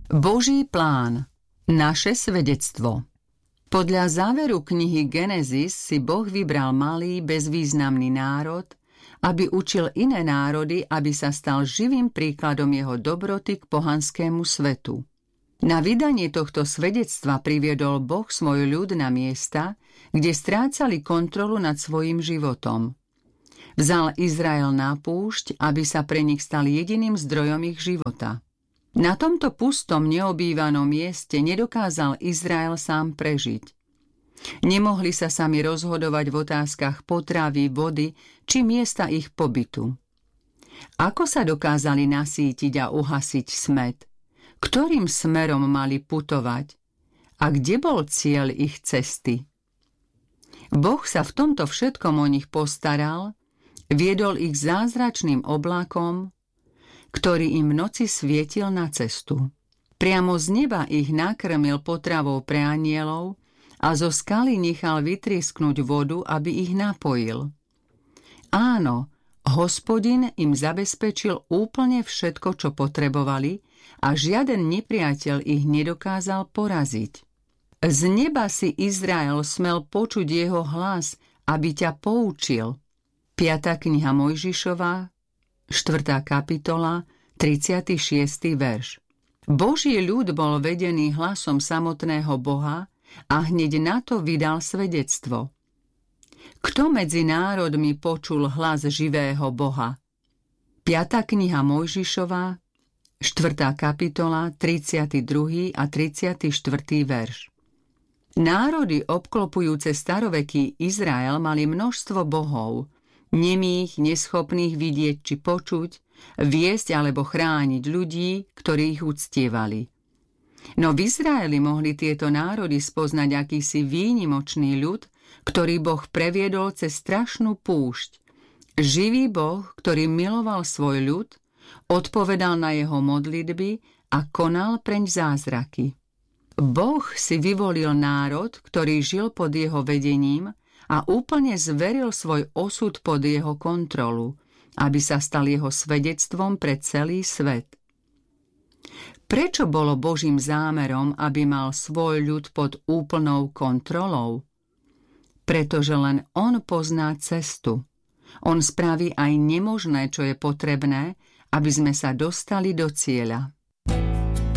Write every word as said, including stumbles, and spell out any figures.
Boží plán. Naše svedectvo. Podľa záveru knihy Genesis si Boh vybral malý, bezvýznamný národ, aby učil iné národy, aby sa stal živým príkladom jeho dobroty k pohanskému svetu. Na vydanie tohto svedectva priviedol Boh svoj ľud na miesta, kde strácali kontrolu nad svojim životom. Vzal Izrael na púšť, aby sa pre nich stal jediným zdrojom ich života. Na tomto pustom, neobývanom mieste nedokázal Izrael sám prežiť. Nemohli sa sami rozhodovať v otázkach potravy, vody či miesta ich pobytu. Ako sa dokázali nasýtiť a uhasiť smäd? Ktorým smerom mali putovať? A kde bol cieľ ich cesty? Boh sa v tomto všetkom o nich postaral, viedol ich zázračným oblakom, ktorý im v noci svietil na cestu. Priamo z neba ich nakrmil potravou pre anielov a zo skaly nechal vytriesknúť vodu, aby ich napojil. Áno, Hospodin im zabezpečil úplne všetko, čo potrebovali a žiaden nepriateľ ich nedokázal poraziť. Z neba si Izrael smel počuť jeho hlas, aby ťa poučil. piata kniha Mojžišova, štvrtá kapitola, tridsiaty šiesty verš. Boží ľud bol vedený hlasom samotného Boha a hneď na to vydal svedectvo. Kto medzi národmi počul hlas živého Boha? piata kniha Mojžišova, štvrtá kapitola, tridsiaty druhý a tridsiaty štvrtý verš. Národy obklopujúce staroveký Izrael mali množstvo bohov, nemých, neschopných vidieť či počuť, viesť alebo chrániť ľudí, ktorí ich uctievali. No v Izraeli mohli tieto národy spoznať akýsi výnimočný ľud, ktorý Boh previedol cez strašnú púšť. Živý Boh, ktorý miloval svoj ľud, odpovedal na jeho modlitby a konal preň zázraky. Boh si vyvolil národ, ktorý žil pod jeho vedením a úplne zveril svoj osud pod jeho kontrolu, aby sa stal jeho svedectvom pre celý svet. Prečo bolo Božím zámerom, aby mal svoj ľud pod úplnou kontrolou? Pretože len on pozná cestu. On spraví aj nemožné, čo je potrebné, aby sme sa dostali do cieľa.